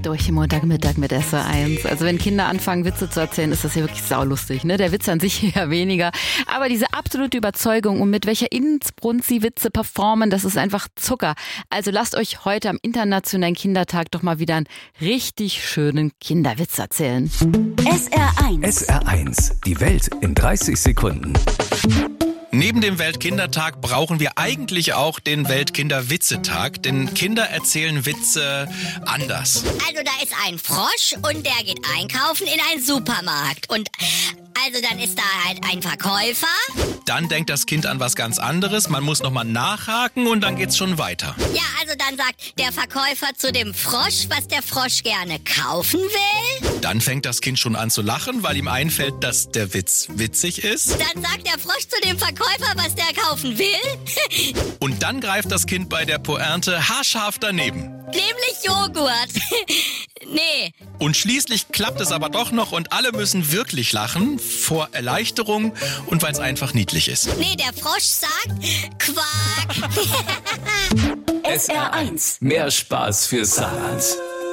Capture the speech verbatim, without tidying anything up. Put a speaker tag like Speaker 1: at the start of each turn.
Speaker 1: durch Montagmittag mit S W R eins. Also wenn Kinder anfangen, Witze zu erzählen, ist das ja wirklich saulustig, ne? Der Witz an sich ja weniger. Aber diese absolute Überzeugung und mit welcher Inbrunst sie Witze performen, das ist einfach Zucker. Also lasst euch heute am Internationalen Kindertag doch mal wieder einen richtig schönen Kinderwitz erzählen.
Speaker 2: S R eins.
Speaker 3: S R eins. Die Welt in dreißig Sekunden.
Speaker 4: Neben dem Weltkindertag brauchen wir eigentlich auch den Weltkinderwitzetag, denn Kinder erzählen Witze anders.
Speaker 5: Also da ist ein Frosch und der geht einkaufen in einen Supermarkt. Und also dann ist da halt ein Verkäufer.
Speaker 4: Dann denkt das Kind an was ganz anderes, man muss nochmal nachhaken und dann geht's schon weiter.
Speaker 5: Ja, also dann sagt der Verkäufer zu dem Frosch, was der Frosch gerne kaufen will.
Speaker 4: Dann fängt das Kind schon an zu lachen, weil ihm einfällt, dass der Witz witzig ist.
Speaker 5: Dann sagt der Frosch zu dem Verkäufer, was der kaufen will.
Speaker 4: Und dann greift das Kind bei der Pointe haarscharf daneben.
Speaker 5: Nämlich Joghurt. Nee.
Speaker 4: Und schließlich klappt es aber doch noch und alle müssen wirklich lachen, vor Erleichterung und weil es einfach niedlich ist.
Speaker 5: Nee, der Frosch sagt Quark.
Speaker 2: S R eins.
Speaker 3: Mehr Spaß für Saarland.